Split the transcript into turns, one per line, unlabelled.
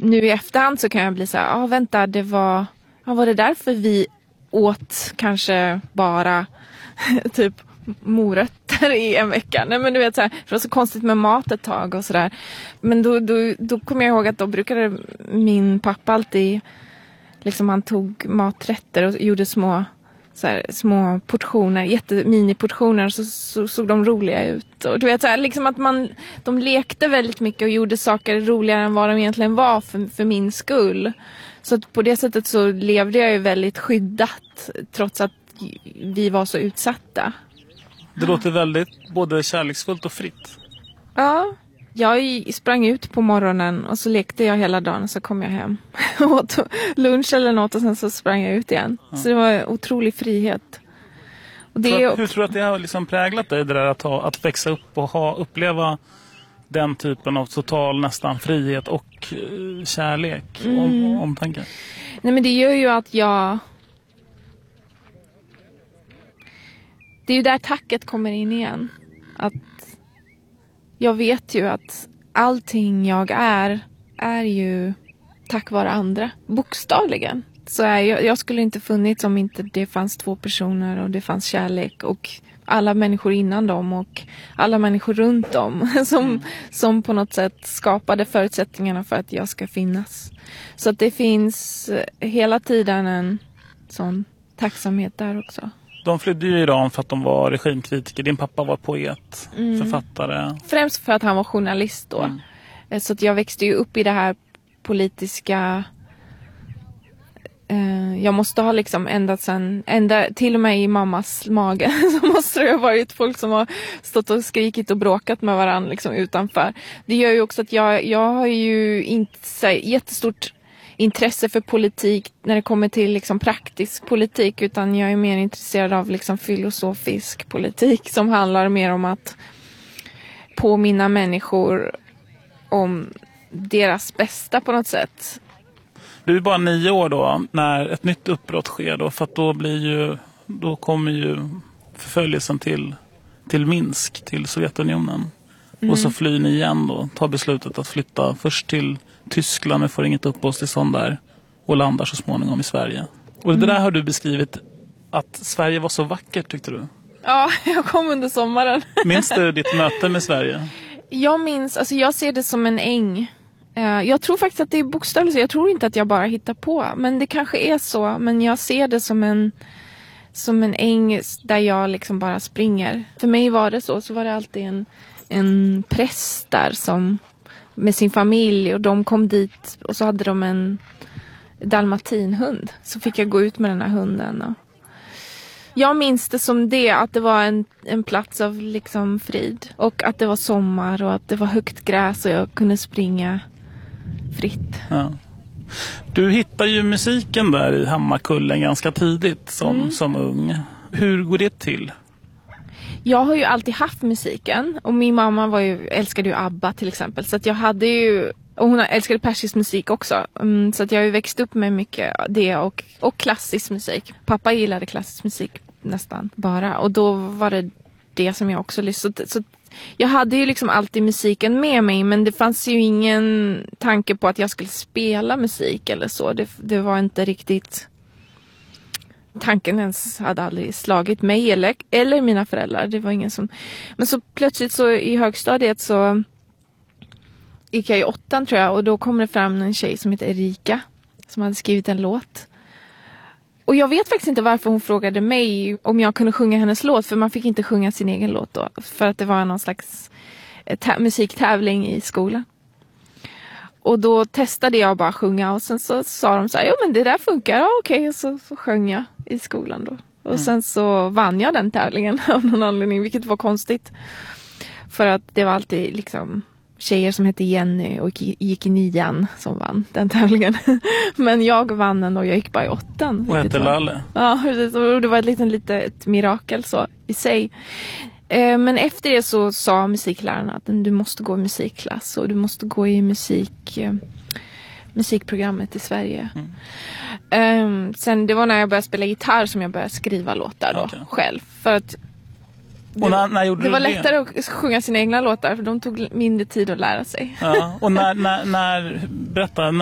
nu i efterhand så kan jag bli så här, vänta, var det därför vi åt kanske bara typ morötter i en vecka? Nej, men du vet så här, det var så konstigt med mat ett tag och sådär. Men då kommer jag ihåg att då brukade min pappa alltid liksom, han tog maträtter och gjorde små portioner, jättemini-portioner, och så såg de roliga ut. Och du vet så här, liksom att de lekte väldigt mycket och gjorde saker roligare än vad de egentligen var för min skull. Så att på det sättet så levde jag ju väldigt skyddat trots att vi var så utsatta.
Det låter väldigt både kärleksfullt och fritt.
Ja, jag sprang ut på morgonen och så lekte jag hela dagen och så kom jag hem och åt lunch eller något och sen så sprang jag ut igen. Ja. Så det var otrolig frihet. Och
hur tror du att det har liksom präglat dig, det där att växa upp och uppleva den typen av total nästan frihet och kärlek och omtanke?
Nej, men det gör ju att det är ju där tacket kommer in igen. Att jag vet ju att allting jag är ju tack vare andra. Bokstavligen. Så jag skulle inte funnits om inte det fanns 2 personer och det fanns kärlek och alla människor innan dem och alla människor runt om som på något sätt skapade förutsättningarna för att jag ska finnas. Så att det finns hela tiden en sån tacksamhet där också.
De flydde ju i Iran för att de var regimkritiker. Din pappa var poet, författare.
Främst för att han var journalist då. Så att jag växte ju upp i det här politiska. Jag måste ha liksom ända till och med i mammas mage så måste det ha varit folk som har stått och skrikit och bråkat med varandra liksom utanför. Det gör ju också att jag har ju inte så jättestort intresse för politik när det kommer till liksom praktisk politik, utan jag är mer intresserad av liksom filosofisk politik som handlar mer om att påminna människor om deras bästa på något sätt.
Du är bara 9 år då när ett nytt uppbrott sker då, för att då kommer ju förföljelsen till Minsk, till Sovjetunionen. Och så flyr ni igen då, tar beslutet att flytta först till Tyskland, men får inget uppehållstillstånd där och landar så småningom i Sverige. Och det där har du beskrivit att Sverige var så vackert, tyckte du?
Ja, jag kom under sommaren.
Minns du ditt möte med Sverige?
Jag ser det som en äng. Jag tror faktiskt att det är bokstavligt, jag tror inte att jag bara hittar på, men det kanske är så, men jag ser det som en äng där jag liksom bara springer. För mig var det så var det alltid en präst där som med sin familj, och de kom dit och så hade de en dalmatinhund, så fick jag gå ut med den här hunden och jag minns det som att det var en plats av liksom frid och att det var sommar och att det var högt gräs och jag kunde springa fritt.
Ja. Du hittar ju musiken där i Hammarkullen ganska tidigt som ung. Hur går det till?
Jag har ju alltid haft musiken och min mamma älskade ju ABBA till exempel, så att jag hade ju, och hon älskade persisk musik också, så att jag har ju växt upp med mycket det och klassisk musik. Pappa gillade klassisk musik nästan bara, och då var det som jag också lyssnade. Så jag hade ju liksom alltid musiken med mig, men det fanns ju ingen tanke på att jag skulle spela musik eller så. Det var inte riktigt, tanken ens hade aldrig slagit mig eller mina föräldrar. Det var ingen som. Men så plötsligt så i högstadiet så gick jag i 8:an tror jag, och då kom det fram en tjej som heter Erika som hade skrivit en låt. Och jag vet faktiskt inte varför hon frågade mig om jag kunde sjunga hennes låt, för man fick inte sjunga sin egen låt då, för att det var någon slags musiktävling i skolan. Och då testade jag bara sjunga, och sen så sa de så här, jo men det där funkar, ja, okej. Och så sjöng jag i skolan då. Och sen så vann jag den tävlingen av någon anledning, vilket var konstigt. För att det var alltid liksom tjejer som hette Jenny och gick i 9:an som vann den tävlingen. Men jag vann den och jag gick bara i 8:an.
Och hette Lalle.
Ja, och det var ett litet mirakel så i sig. Men efter det så sa musiklärarna att du måste gå i musikklass och du måste gå i musikprogrammet i Sverige. Sen det var när jag började spela gitarr som jag började skriva låtar då själv. För att det var lättare att sjunga sina egna låtar, för de tog mindre tid att lära sig.
Ja, och när berätta,